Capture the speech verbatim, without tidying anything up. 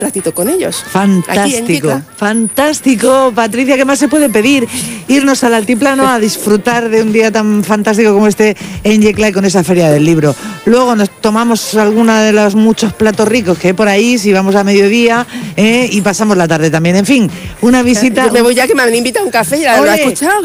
ratito con ellos. Fantástico, fantástico. Patricia, ¿qué más se puede pedir? Irnos al altiplano a disfrutar de un día tan fantástico como este en Yecla con esa feria del libro. Luego nos tomamos alguna de los muchos platos ricos que hay por ahí, si vamos a mediodía, eh, y pasamos la tarde también. En fin, una visita... Yo me voy ya, que me han invitado a un café y ya lo he escuchado.